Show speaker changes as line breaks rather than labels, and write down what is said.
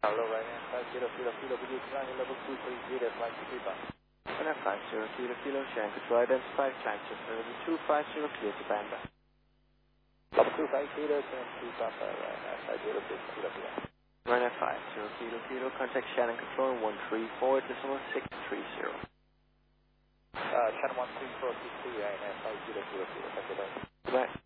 Hello, right now, 50 kilo, would you fly level 230, flight to Cuba?
Runway 50 kilo, Shannon control identified, climb to level 250, clear to Bamba.
Level 250, Shannon 250, right now, 50 kilo.
Runway 50 kilo, contact Shannon control 134.630.
Channel 13423, right now, 50 kilo, thank you, bye.
Goodbye.